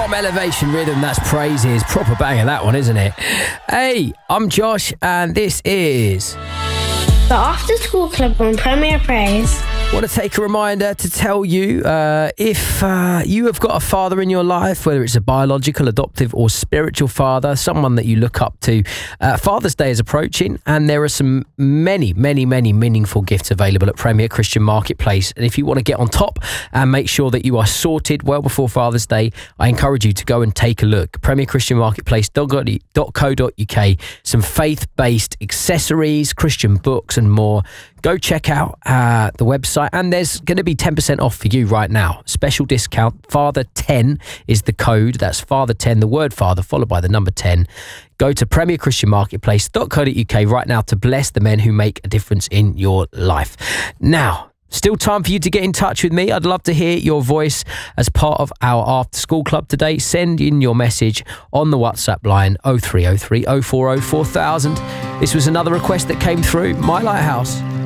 From Elevation Rhythm, that's Praises. Proper banger, that one, isn't it? Hey, I'm Josh, and this is the After School Club on Premier Praise. I want to take a reminder to tell you if you have got a father in your life, whether it's a biological, adoptive or spiritual father, someone that you look up to, Father's Day is approaching and there are some many meaningful gifts available at Premier Christian Marketplace. And if you want to get on top and make sure that you are sorted well before Father's Day, I encourage you to go and take a look. premierchristianmarketplace.co.uk, some faith-based accessories, Christian books and more. Go check out the website, and there's going to be 10% off for you right now. Special discount. Father10 is the code. That's Father10, the word Father, followed by the number 10. Go to premierchristianmarketplace.co.uk right now to bless the men who make a difference in your life. Now, still time for you to get in touch with me. I'd love to hear your voice as part of our After School Club today. Send in your message on the WhatsApp line 0303 040 4000. This was another request that came through. My Lighthouse.